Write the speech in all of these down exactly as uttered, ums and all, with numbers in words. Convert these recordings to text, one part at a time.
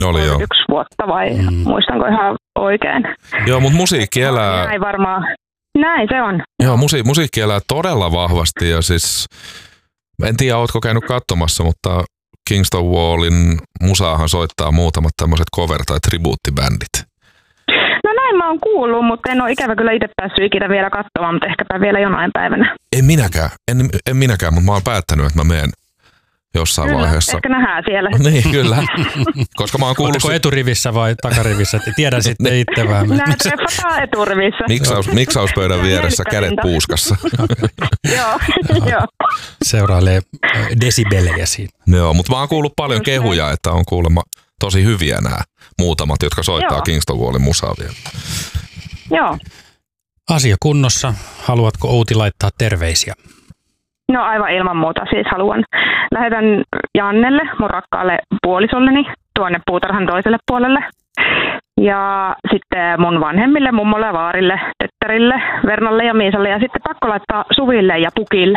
Oli jo. Yksi vuotta vai mm. muistanko ihan oikein. Joo, mutta musiikki elää. Näin varmaan. Näin se on. Joo, musi- musiikki elää todella vahvasti ja siis en tiedä, ootko käynyt katsomassa, mutta Kingston Wallin musaahan soittaa muutamat tämmöiset cover- tai tribuuttibändit. No näin mä oon kuullut, mutta en ole ikävä kyllä itse päässyt ikinä vielä katsomaan, mutta ehkäpä vielä jonain päivänä. En minäkään, en, en minäkään, mutta mä oon päättänyt, että mä menen jossain kyllä, vaiheessa. ehkä nähdään siellä. Niin, kyllä. Koska mä oon kuullut... Oletteko eturivissä vai takarivissä? Tiedän sitten itse vähän. Näin treffataan eturivissä. Miksaus, miksauspöydän vieressä, kädet puuskassa. Joo, joo. Seurailee desibelejä siinä. Joo, mutta mä oon kuullut paljon kehuja, että on kuulemma tosi hyviä nämä muutamat, jotka soittaa Joo. Kingston Wallin musaa vielä. Joo. Asia kunnossa. Haluatko Outi laittaa terveisiä? No aivan ilman muuta siis haluan. Lähetän Jannelle, mun rakkaalle puolisolleni, tuonne puutarhan toiselle puolelle. Ja sitten mun vanhemmille, mummolle ja vaarille, töttärille, Vernalle ja Miisalle ja sitten pakko laittaa Suville ja Pukille.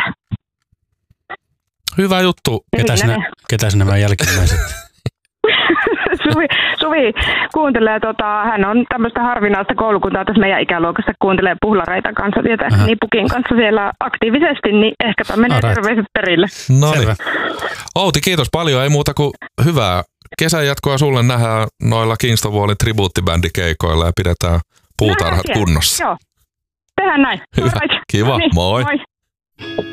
Hyvä juttu. Ketäs, nä, ketäs nämä jälkimmäiset? Suvi, Suvi kuuntelee, tota, hän on tämmöistä harvinaista koulukuntaa tässä meidän ikäluokassa, kuuntelee puhlareita kanssa tietää, niin Pukin kanssa siellä aktiivisesti, niin ehkäpä menee right. terveiset perille. No niin. Outi, kiitos paljon, ei muuta kuin hyvää kesän jatkoa sulle, nähdään noilla Kingston Wallin tribuuttibändikeikoilla ja pidetään puutarhat kunnossa. Joo, tehdään näin. Hyvä, kiva, no niin, moi. moi.